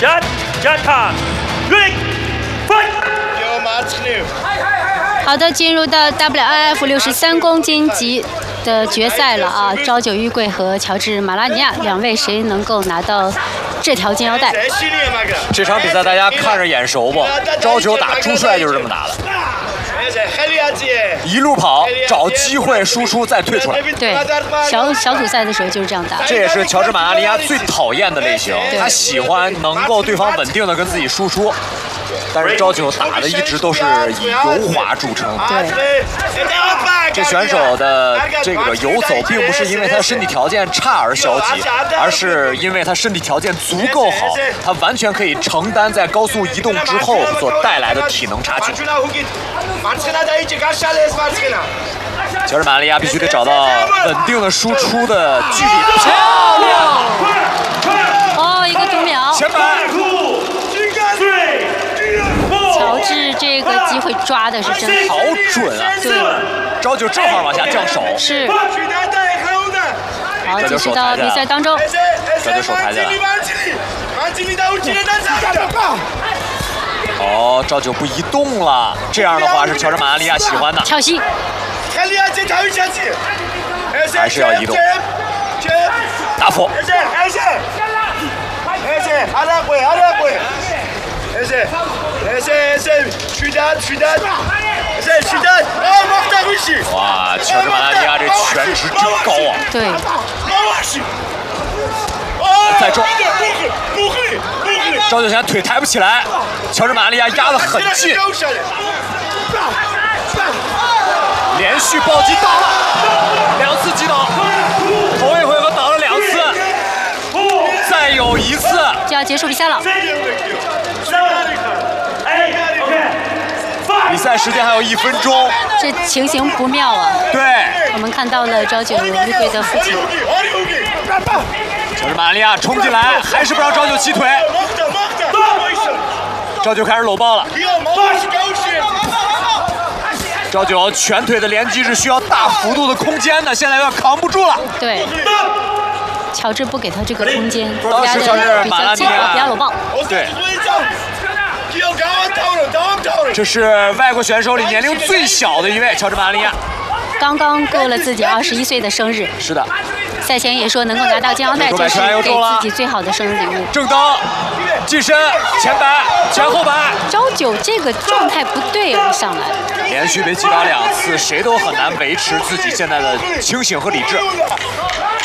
好的，进入到 WIF 63公斤级的决赛了啊！朝九玉贵和乔治马拉尼亚两位，谁能够拿到这条金腰带？ 这场比赛大家看着眼熟不？朝九打朱帅就是这么打的，一路跑，找机会输出再退出来。 对，小组赛的时候就是这样打。 这也是乔治马拉尼亚最讨厌的类型，他喜欢能够对方稳定的跟自己输出。但是朝九打的一直都是以油滑著称。 对， 这选手的这个游走，并不是因为他身体条件差而消极，而是因为他身体条件足够好，他完全可以承担在高速移动之后所带来的体能差距。乔治马拉尼亚必须得找到稳定的输出的距离，漂亮！ 哦，一个读秒， 前排。 乔治这个机会抓的是真好准啊！ 对， 朝九正好往下降手。 是。好，继续到比赛当中。 朝九手抬起来。哦，朝九不移动了，这样的话是乔治马拉尼亚喜欢的。 跳膝。 还是要移动。打佛。哇，乔治马拉尼亚这拳值真高啊！ 对。 再撞。朝九现在腿抬不起来，乔治马拉尼亚压得很近。连续暴击倒了，2次击倒，头一回合倒了2次，再有1次就要结束比赛了。 比赛时间还有1分钟， 这情形不妙啊！ 对， 我们看到了朝九玉贵的父亲。 乔治马拉尼亚冲进来，还是不让朝九起腿。朝九开始搂抱了。朝九拳腿的连击是需要大幅度的空间的，现在有点扛不住了。 对，乔治不给他这个空间， 当时乔治马拉尼亚比较搂抱。 对。这是外国选手里年龄最小的一位，乔治马拉尼亚， 刚刚过了自己21岁的生日。 是的， 赛前也说能够拿到金腰带，就是给自己最好的生日礼物。 正蹬、近身、前摆、前后摆。 朝九这个状态不对啊，上来连续被击倒2次，谁都很难维持自己现在的清醒和理智。